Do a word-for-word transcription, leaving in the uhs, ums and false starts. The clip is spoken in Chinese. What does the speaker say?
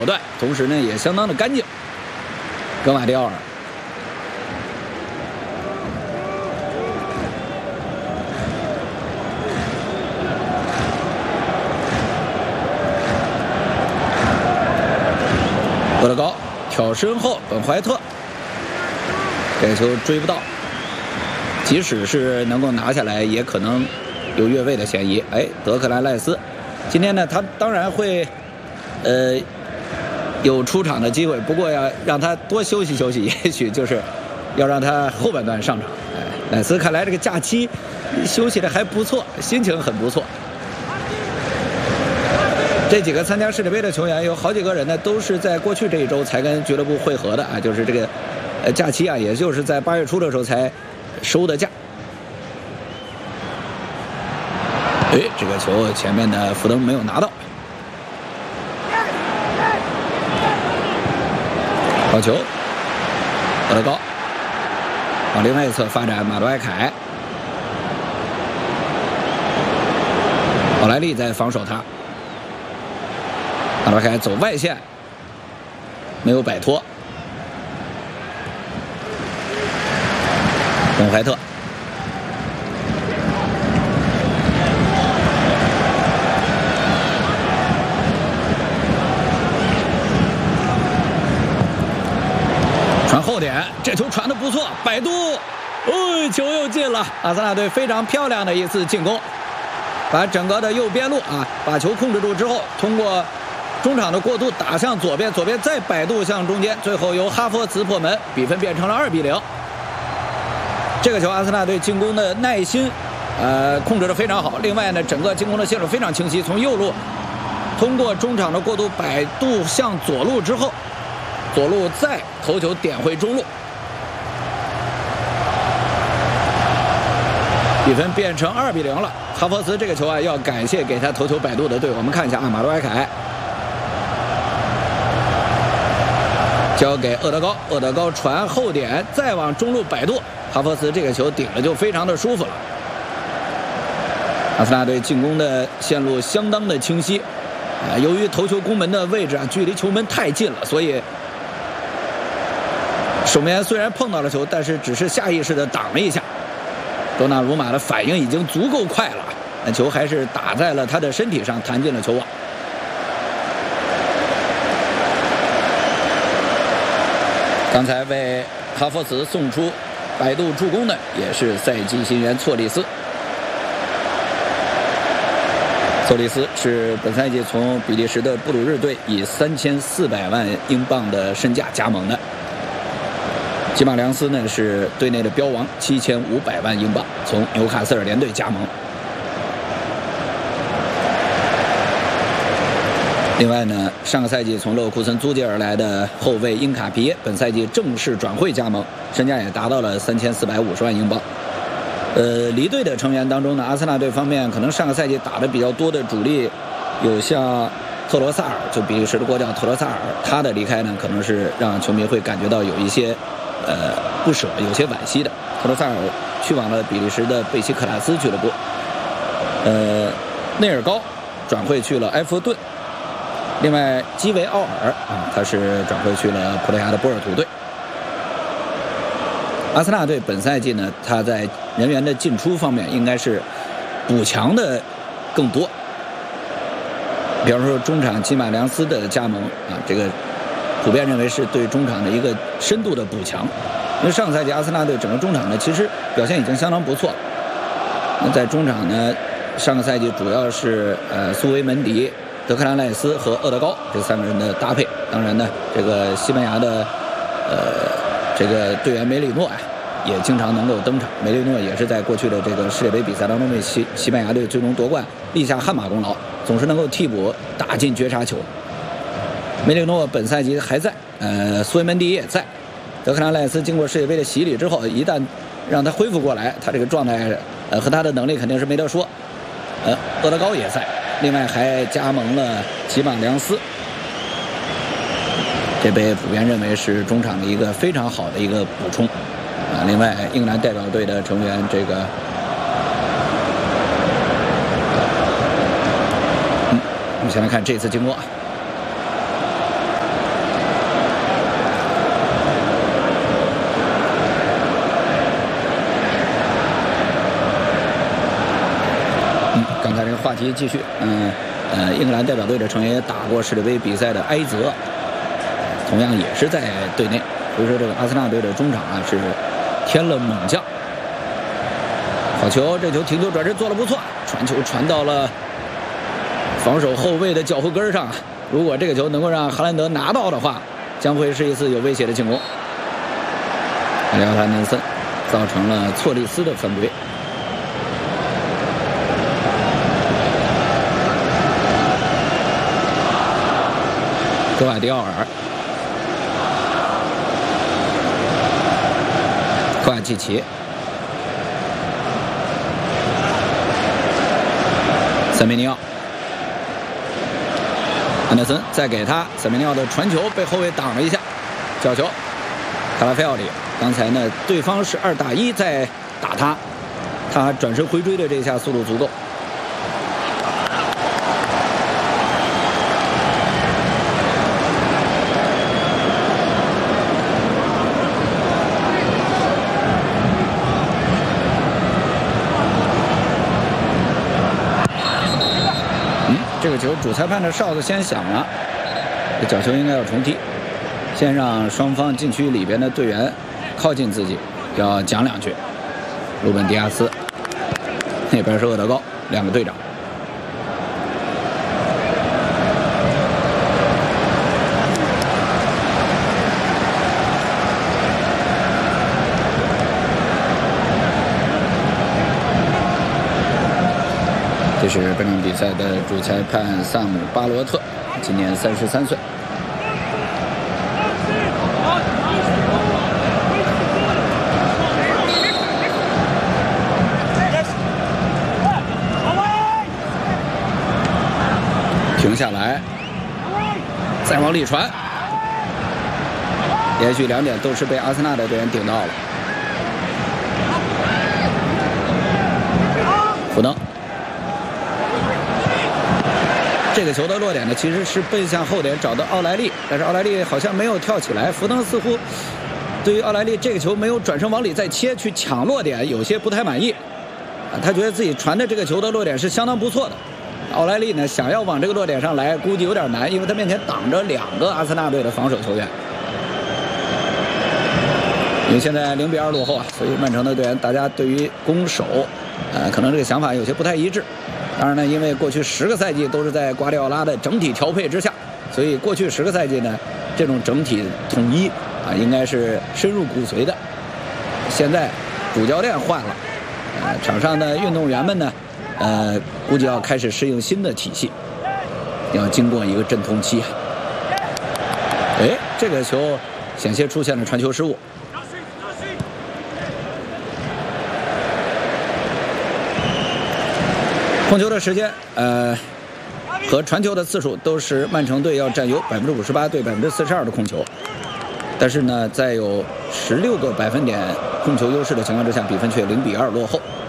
段，同时呢也相当的干净。格马迪奥尔。 厄德高挑身后，本怀特，这个球追不到，即使是能够拿下来，也可能有越位的嫌疑。哎，德克兰赖斯，今天呢，他当然会，呃，有出场的机会，不过要让他多休息休息，也许就是要让他后半段上场。哎，赖斯看来这个假期休息的还不错，心情很不错。 这几个参加世界杯的球员，有好几个人呢，都是在过去这一周才跟俱乐部会合的啊，就是这个，呃，假期啊，也就是在八月初的时候才收的假。哎，这个球前面的福登没有拿到，好球，厄德高往另外一侧发展，马多埃凯，奥莱利在防守他。 马多凯走外线，没有摆脱。本怀特，传后点，这球传的不错，摆渡，哦，球又进了。阿森纳队非常漂亮的一次进攻，把整个的右边路啊，把球控制住之后，通过。 中场的过渡打向左边，左边再摆渡向中间，最后由哈弗茨破门，比分变成了二比零。这个球阿森纳队进攻的耐心，呃，控制得非常好。另外呢，整个进攻的线路非常清晰，从右路通过中场的过渡摆渡向左路之后，左路再头球点回中路，比分变成二比零了。哈弗茨这个球啊，要感谢给他头球摆渡的队。我们看一下啊，马多埃凯。 交给厄德高，厄德高传后点，再往中路摆渡，哈弗茨这个球顶了就非常的舒服了。阿森纳队进攻的线路相当的清晰，啊，由于头球攻门的位置啊距离球门太近了，所以守门员虽然碰到了球，但是只是下意识的挡了一下。多纳鲁马的反应已经足够快了，那球还是打在了他的身体上，弹进了球网。 刚才为哈弗茨送出摆渡助攻的也是赛季新援错利斯。错利斯是本赛季从比利时的布鲁日队以三千四百万英镑的身价加盟的。吉马良斯呢是队内的标王，七千五百万英镑从纽卡斯尔联队加盟。 另外呢，上个赛季从勒沃库森租借而来的后卫因卡皮耶，本赛季正式转会加盟，身价也达到了三千四百五十万英镑。呃，离队的成员当中呢，阿森纳队方面可能上个赛季打的比较多的主力，有像特罗萨尔，就比利时的国脚特罗萨尔，他的离开呢，可能是让球迷会感觉到有一些呃不舍，有些惋惜的。特罗萨尔去往了比利时的贝西克塔斯俱乐部，呃，内尔高转会去了埃弗顿。 另外，基维奥尔啊，他是转会去了葡萄牙的波尔图队。阿森纳队本赛季呢，他在人员的进出方面应该是补强的更多。比方说，中场基马良斯的加盟啊，这个普遍认为是对中场的一个深度的补强。因为上个赛季阿森纳队整个中场呢，其实表现已经相当不错。那在中场呢，上个赛季主要是呃苏维门迪。 德克兰赖斯和厄德高这三个人的搭配，当然呢，这个西班牙的呃这个队员梅里诺啊，也经常能够登场。梅里诺也是在过去的这个世界杯比赛当中为西西班牙队最终夺冠立下汗马功劳，总是能够替补打进绝杀球。梅里诺本赛季还在，呃，苏维门迪也在。德克兰赖斯经过世界杯的洗礼之后，一旦让他恢复过来，他这个状态呃和他的能力肯定是没得说。呃，厄德高也在。 另外还加盟了吉马良斯，这被普遍认为是中场的一个非常好的一个补充啊。另外，英格兰代表队的成员这个，嗯，我们先来看这次经过。 话题继续。嗯，呃，英格兰代表队的成员也打过世界杯比赛的埃泽，同样也是在队内。所以说，这个阿森纳队的中场啊是添了猛将。好球，这球停球转身做得不错，传球传到了防守后卫的脚后跟上。如果这个球能够让哈兰德拿到的话，将会是一次有威胁的进攻。莱奥坦德森造成了错利斯的犯规。格瓦迪奥尔，科瓦契奇，塞梅尼奥，安德森再给他，塞梅尼奥的传球被后卫挡了一下，角球，卡拉菲奥里。刚才呢，对方是二打一在打他，他转身回追的这一下速度足够。嗯，这个球主裁判的哨子先响了，这角球应该要重踢，先让双方禁区里边的队员靠近自己，要讲两句。鲁本迪亚斯，那边是厄德高，两个队长。这是本场比赛的主裁判萨姆巴罗特，今年三十三岁。停下来，再往里传，连续两点都是被阿森纳的队员顶到了。福登，这个球的落点呢，其实是奔向后点找到奥莱利，但是奥莱利好像没有跳起来。福登似乎对于奥莱利这个球没有转身往里再切去抢落点，有些不太满意。啊，他觉得自己传的这个球的落点是相当不错的。奥莱利呢，想要往这个落点上来，估计有点难，因为他面前挡着两个阿森纳队的防守球员。因为现在零比二落后啊，所以曼城的队员大家对于攻守，呃，可能这个想法有些不太一致。当然呢，因为过去十个赛季都是在瓜迪奥拉的整体调配之下，所以过去十个赛季呢，这种整体统一啊，应该是深入骨髓的。现在主教练换了，呃，场上的运动员们呢，呃，估计要开始适应新的体系，要经过一个阵痛期。哎，这个球险些出现了传球失误。控球的时间，呃，和传球的次数都是曼城队要占有百分之五十八对百分之四十二的控球，但是呢，在有十六个百分点控球优势的情况之下，比分却零比二落后。